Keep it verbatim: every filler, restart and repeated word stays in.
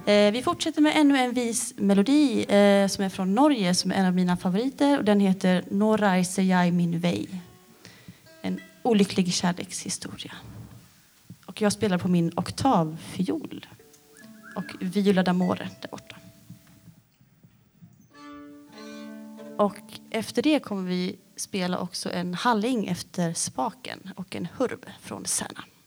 Eh, vi fortsätter med ännu en vis melodi eh, som är från Norge, som är en av mina favoriter. Och den heter Nå reiser jeg min vei. En olycklig kärlekshistoria. Och jag spelar på min oktavfiol. Och viola d'amore där borta. Och efter det kommer vi spela också en halling efter spaken och en hurb från Särna.